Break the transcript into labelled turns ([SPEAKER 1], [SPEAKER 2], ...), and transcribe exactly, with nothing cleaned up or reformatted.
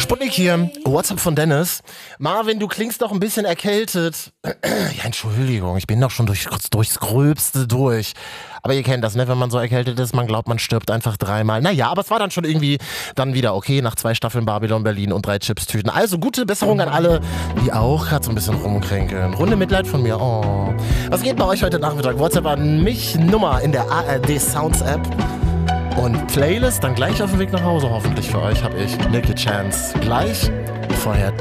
[SPEAKER 1] Sputnik hier, WhatsApp von Dennis. Marvin, du klingst doch ein bisschen erkältet. Ja, Entschuldigung, ich bin doch schon durch, durchs Gröbste durch. Aber ihr kennt das, ne? Wenn man so erkältet ist, man glaubt, man stirbt einfach dreimal. Naja, aber es war dann schon irgendwie dann wieder okay, nach zwei Staffeln Babylon Berlin und drei Chipstüten. Also gute Besserung an alle, die auch gerade so ein bisschen rumkränkeln. Runde Mitleid von mir. Oh. Was geht bei euch heute Nachmittag? WhatsApp an mich, Nummer in der A R D Sounds App. Und Playlist dann gleich auf dem Weg nach Hause hoffentlich für euch habe ich Nicky Chance. Gleich vorher